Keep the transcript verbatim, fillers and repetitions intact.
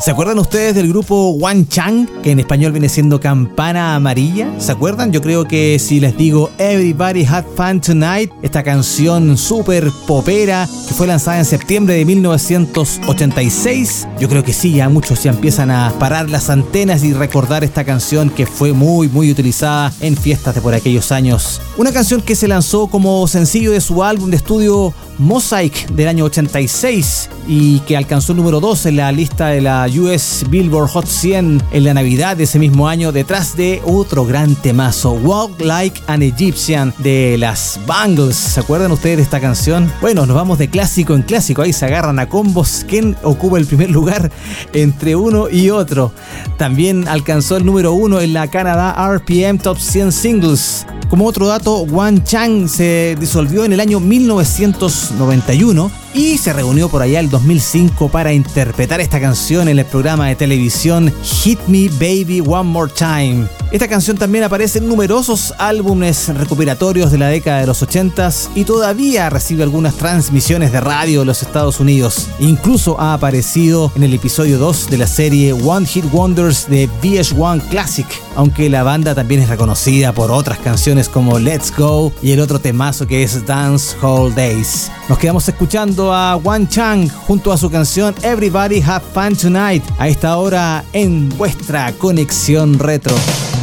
¿Se acuerdan ustedes del grupo One Chang, que en español viene siendo Campana Amarilla? ¿Se acuerdan? Yo creo que si les digo Everybody Had Fun Tonight, esta canción súper popera que fue lanzada en septiembre de mil novecientos ochenta y seis, yo creo que sí, ya muchos ya empiezan a parar las antenas y recordar esta canción que fue muy muy utilizada en fiestas de por aquellos años. Una canción que se lanzó como sencillo de su álbum de estudio Mosaic del año ochenta y seis y que alcanzó el número dos en la lista de la U S Billboard Hot cien en la Navidad de ese mismo año, detrás de otro gran temazo, Walk Like an Egyptian de las Bangles. ¿Se acuerdan ustedes de esta canción? Bueno, nos vamos de clásico en clásico, ahí se agarran a combos quién ocupa el primer lugar entre uno y otro. También alcanzó el número uno en la Canadá R P M Top cien Singles. Como otro dato, One Chang se disolvió en el año mil novecientos noventa y uno y se reunió por allá el dos mil cinco para interpretar esta canción en el programa de televisión Hit Me Baby One More Time. Esta canción también aparece en numerosos álbumes recuperatorios de la década de los ochentas y todavía recibe algunas transmisiones de radio de los Estados Unidos. Incluso ha aparecido en el episodio dos de la serie One Hit Wonders de V H uno Classic, aunque la banda también es reconocida por otras canciones como Let's Go y el otro temazo que es Dance Hall Days. Nos quedamos escuchando a One Chang junto a su canción Everybody Have Fun Tonight a esta hora en vuestra conexión retro.